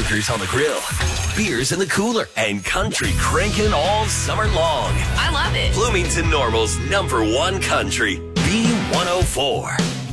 burgers on the grill, beers in the cooler, and country cranking all summer long. I love it. Bloomington Normal's #1 country, B104.